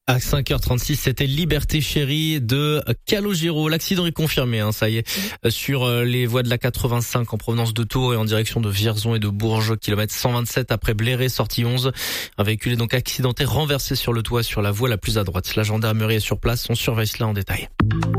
À 5h36, c'était Liberté Chérie de Calogero. L'accident est confirmé, ça y est, sur les voies de la 85 en provenance de Tours et en direction de Vierzon et de Bourges, kilomètre 127 après Bléré, sortie 11. Un véhicule est donc accidenté, renversé sur le toit sur la voie la plus à droite. La gendarmerie est sur place, on surveille cela en détail.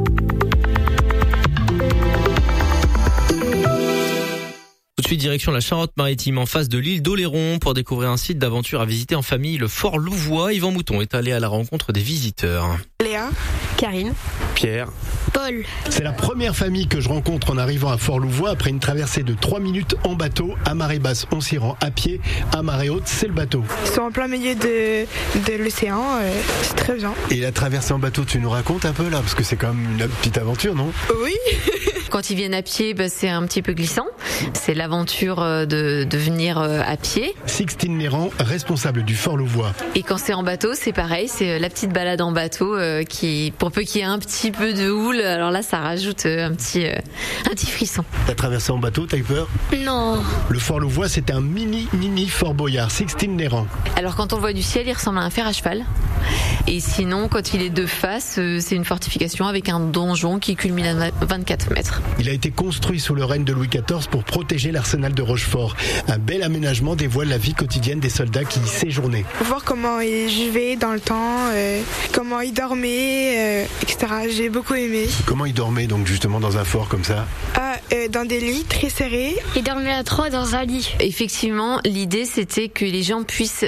Tout de suite, direction la Charente-Maritime, en face de l'île d'Oléron, pour découvrir un site d'aventure à visiter en famille, le Fort Louvois. Yvan Mouton est allé à la rencontre des visiteurs. Léa, Karine, Pierre, Paul. C'est la première famille que je rencontre en arrivant à Fort-Louvois après une traversée de 3 minutes en bateau. À marée basse, on s'y rend à pied. À marée haute, c'est le bateau. Ils sont en plein milieu de l'océan, c'est très bien. Et la traversée en bateau, tu nous racontes un peu là? Parce que c'est quand même une petite aventure, non? Oui. Quand ils viennent à pied, c'est un petit peu glissant. C'est l'aventure de venir à pied. Sixtine Néran, responsable du Fort-Louvois. Et quand c'est en bateau, c'est pareil. C'est la petite balade en bateau qui, pour peu qu'il y ait un petit peu de houle, alors là, ça rajoute un petit frisson. T'as traversé en bateau, t'as eu peur? Non. Le Fort-Louvois, c'est un mini Fort Boyard, Sixtine Néran. Alors quand on le voit du ciel, il ressemble à un fer à cheval. Et sinon, quand il est de face, c'est une fortification avec un donjon qui culmine à 24 mètres. Il a été construit sous le règne de Louis XIV pour protéger l'arsenal de Rochefort. Un bel aménagement dévoile la vie quotidienne des soldats qui y séjournaient. Voir comment ils vivaient dans le temps, comment ils dormaient, etc. J'ai beaucoup aimé. Comment ils dormaient donc justement dans un fort comme ça? Dans des lits très serrés. Ils dormaient à 3 dans un lit. Effectivement, l'idée c'était que les gens puissent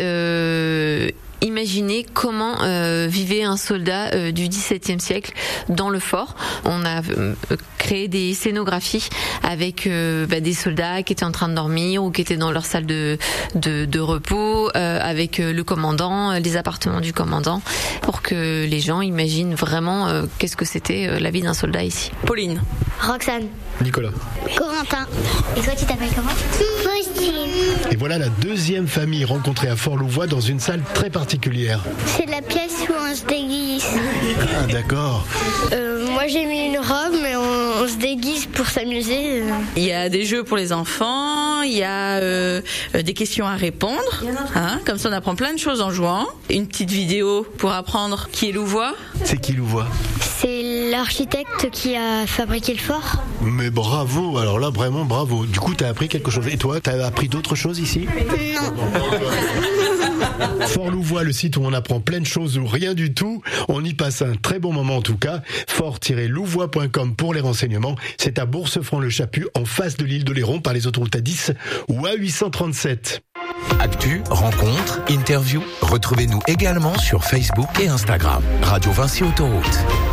imaginer comment vivait un soldat du XVIIe siècle dans le fort. On a créé des scénographies avec des soldats qui étaient en train de dormir ou qui étaient dans leur salle de repos, avec le commandant, les appartements du commandant, pour que les gens imaginent vraiment qu'est-ce que c'était la vie d'un soldat ici. Pauline. Roxane. Nicolas. Corentin. Et toi, tu t'appelles comment? Faustine. Et voilà la deuxième famille rencontrée à Fort-Louvois dans une salle très particulière. C'est la pièce où on se déguise. Ah d'accord. Moi j'ai mis une robe, mais on se déguise pour s'amuser. Il y a des jeux pour les enfants, il y a des questions à répondre. Comme ça on apprend plein de choses en jouant. Une petite vidéo pour apprendre qui est Louvois. C'est qui Louvois? C'est l'architecte qui a fabriqué le fort. Mais bravo, alors là vraiment bravo. Du coup t'as appris quelque chose. Et toi, t'as appris d'autres choses ici? Non. Fort-Louvois, le site où on apprend plein de choses ou rien du tout. On y passe un très bon moment en tout cas. fort-louvois.com pour les renseignements. C'est à Bourse-Franc-le-Chaput, en face de l'île d'Oléron, par les autoroutes A10 ou A837. Actu, rencontres, interviews. Retrouvez-nous également sur Facebook et Instagram. Radio Vinci Autoroute.